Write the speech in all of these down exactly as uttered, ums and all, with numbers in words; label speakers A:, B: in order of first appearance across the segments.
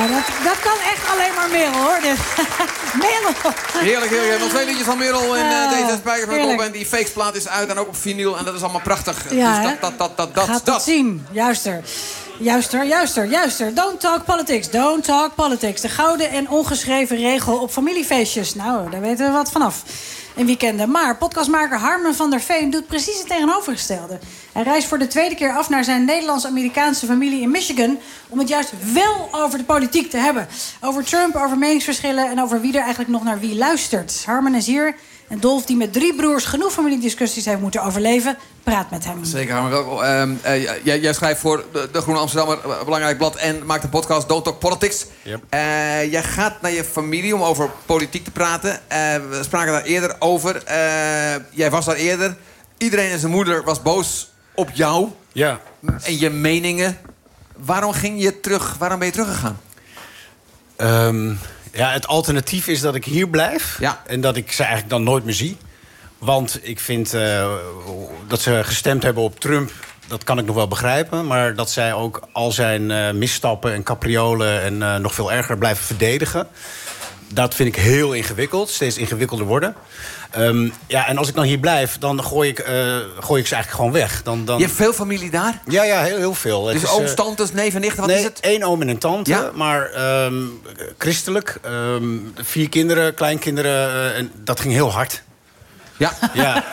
A: Ja, dat, dat kan echt alleen maar Merel, hoor. Dus, Merel.
B: Heerlijk, heerlijk. Nog twee liedjes van Merel en uh, deze Spijkers met
A: heerlijk.
B: Kop. En die Fakes-plaat is uit en ook op vinyl. En dat is allemaal prachtig.
A: Ja,
B: dus
A: hè?
B: dat, dat, dat, dat,
A: Gaat
B: dat.
A: het zien. Juister. Juister, juister, juister. Don't talk politics. Don't talk politics. De gouden en ongeschreven regel op familiefeestjes. Nou, daar weten we wat vanaf. In weekenden. Maar podcastmaker Harmen van der Veen doet precies het tegenovergestelde. Hij reist voor de tweede keer af naar zijn Nederlands-Amerikaanse familie in Michigan om het juist wel over de politiek te hebben. Over Trump, over meningsverschillen en over wie er eigenlijk nog naar wie luistert. Harmen is hier en Dolf, die met drie broers genoeg familiediscussies heeft moeten overleven, praat met hem.
B: Zeker, Harmen. Welkom. Uh, uh, jij, jij schrijft voor de, de Groene Amsterdammer, uh, belangrijk blad, en maakt een podcast Don't Talk Politics.
C: Yep.
B: Uh, jij gaat naar je familie om over politiek te praten. Uh, we spraken daar eerder over. Uh, jij was daar eerder. Iedereen en zijn moeder was boos op jou.
C: Ja.
B: En je meningen. Waarom ging je terug? Waarom ben je teruggegaan?
C: Um, ja, het alternatief is dat ik hier blijf.
B: Ja.
C: En dat ik ze eigenlijk dan nooit meer zie. Want ik vind uh, dat ze gestemd hebben op Trump, dat kan ik nog wel begrijpen. Maar dat zij ook al zijn uh, misstappen en capriolen en uh, nog veel erger blijven verdedigen, dat vind ik heel ingewikkeld. Steeds ingewikkelder worden. Um, ja, en als ik dan hier blijf, dan gooi ik, uh, gooi ik ze eigenlijk gewoon weg. Dan, dan...
B: Je hebt veel familie daar?
C: Ja, ja, heel, heel veel.
B: Dus
C: het is,
B: ooms,
C: uh,
B: tantes, neven, nichten, wat
C: nee,
B: is het?
C: één oom en een tante,
B: Ja?
C: maar um, christelijk. Um, vier kinderen, kleinkinderen, uh, en dat ging heel hard.
B: Ja.
C: Ja.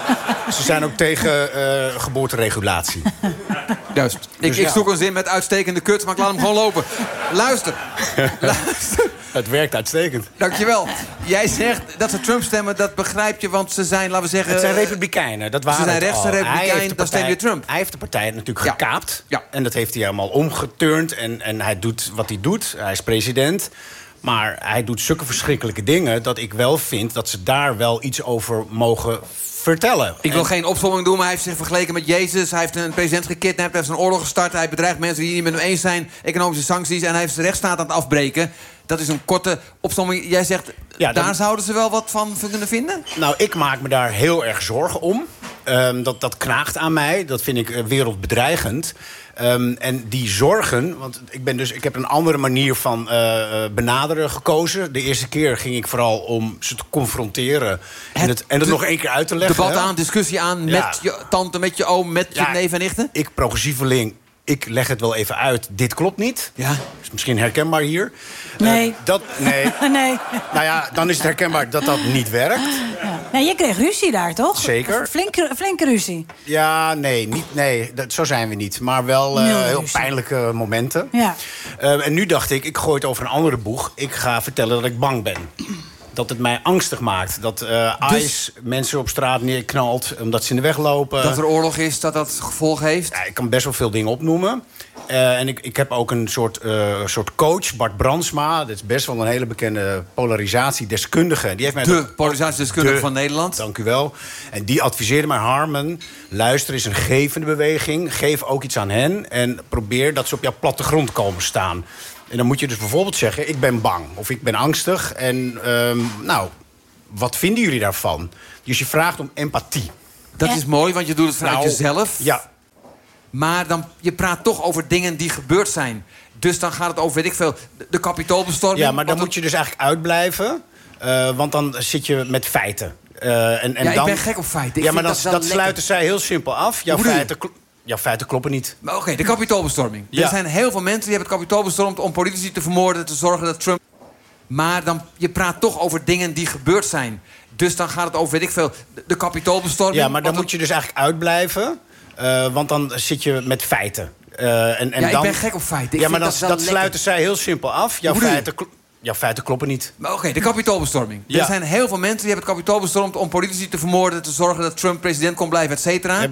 C: Ze zijn ook tegen uh, geboorteregulatie.
B: Juist. Ik,
C: Dus
B: ik
C: ja.
B: zoek een zin met uitstekende kut, maar ik laat hem gewoon lopen. Luister. Luister.
C: Het werkt uitstekend.
B: Dankjewel. Jij zegt dat ze Trump stemmen, dat begrijp je, want ze zijn, laten we zeggen...
C: Het zijn republikeinen, dat waren
B: Ze zijn
C: het
B: rechtse
C: al.
B: republikein,
C: Hij heeft de
B: dan stem je
C: partij-
B: Trump.
C: Hij heeft de partij natuurlijk
B: Ja.
C: gekaapt.
B: Ja.
C: En dat heeft hij helemaal omgeturnd. En, en hij doet wat hij doet. Hij is president. Maar hij doet zulke verschrikkelijke dingen dat ik wel vind dat ze daar wel iets over mogen vertellen.
B: Ik wil
C: En-
B: geen opzomming doen, maar hij heeft zich vergeleken met Jezus. Hij heeft een president gekidnapt, hij heeft een oorlog gestart. Hij bedreigt mensen die het niet met hem eens zijn. Economische sancties en hij heeft de rechtsstaat aan het afbreken. Dat is een korte opzomming. Jij zegt,
C: Ja, dan-
B: daar zouden ze wel wat van kunnen vinden?
C: Nou, ik maak me daar heel erg zorgen om. Um, dat, dat knaagt aan mij. Dat vind ik uh, wereldbedreigend. Um, en die zorgen, want ik, ben dus, ik heb een andere manier van uh, benaderen gekozen. De eerste keer ging ik vooral om ze te confronteren. En het, en het
B: de-
C: nog één keer uit te leggen.
B: Debat
C: hè.
B: aan, discussie aan
C: Ja.
B: met je tante, met je oom, met je
C: Ja,
B: neef en nichten?
C: Ik, progressieveling, ik leg het wel even uit. Dit klopt niet.
B: Ja.
C: Is misschien herkenbaar hier.
A: Nee.
C: Uh, dat, nee.
A: Nee.
C: Nou ja, dan is het herkenbaar dat dat niet werkt.
A: Ja. Nee, je kreeg ruzie daar, toch?
C: Zeker.
A: Flinke, flinke ruzie.
C: Ja, nee, niet, nee dat, zo zijn we niet. Maar wel uh,
A: Nul
C: heel
A: ruzie.
C: pijnlijke momenten.
A: Ja.
C: Uh, en nu dacht ik, ik gooi het over een andere boeg. Ik ga vertellen dat ik bang ben. Dat het mij angstig maakt. Dat uh,
B: Dus-
C: ICE mensen op straat neerknalt omdat ze in de weg lopen.
B: Dat er oorlog is, dat dat gevolg heeft?
C: Ja, ik kan best wel veel dingen opnoemen. Uh, en ik, ik heb ook een soort, uh, soort coach, Bart Brandsma. Dat is best wel een hele bekende polarisatiedeskundige. Die heeft mij
B: De polarisatiedeskundige
C: De-
B: van Nederland.
C: Dank u wel. En die adviseerde mij, Harmen, luister is een gevende beweging. Geef ook iets aan hen en probeer dat ze op jouw plattegrond komen staan. En dan moet je dus bijvoorbeeld zeggen, ik ben bang of ik ben angstig. En um, nou, wat vinden jullie daarvan? Dus je vraagt om empathie.
B: Dat
A: Ja.
B: is mooi, want je doet het vanuit
C: Nou,
B: jezelf.
C: Ja,
B: Maar dan, je praat toch over dingen die gebeurd zijn. Dus dan gaat het over, weet ik veel, de, de kapitoolbestorming.
C: ja, maar dan
B: Wat
C: moet je dus eigenlijk uitblijven. Uh, want dan zit je met feiten. Uh, en, en
B: Ja,
C: dan...
B: ik ben gek op feiten. Ik
C: ja, maar
B: vind
C: dat,
B: dat
C: dat,
B: wel
C: sluiten
B: lekker.
C: zij heel simpel af. Jouw
B: Hoe bedoel je?
C: feiten, kl- jouw feiten kloppen niet.
B: Maar Oké, de kapitoolbestorming.
C: Ja.
B: Er zijn heel veel mensen die hebben het kapitool bestormd om politici te vermoorden, te zorgen dat Trump... Maar dan, je praat toch over dingen die gebeurd zijn. Dus dan gaat het over, weet ik veel, de, de kapitoolbestorming.
C: Ja, maar dan
B: Wat
C: moet je dus eigenlijk uitblijven. Uh, want dan zit je met feiten. Uh, en, en
B: Ja,
C: dan...
B: ik ben gek op feiten. Ik
C: ja, maar
B: vind
C: dat,
B: dat wel
C: dat
B: lekker.
C: sluiten zij heel simpel af. Jouw
B: Hoe bedoel je?
C: feiten, kl- jouw feiten kloppen niet.
B: Maar Oké, de kapitoolbestorming.
C: Ja.
B: Er zijn heel veel mensen die hebben het kapitool bestormd om politici te vermoorden, te zorgen dat Trump president kon blijven, et cetera.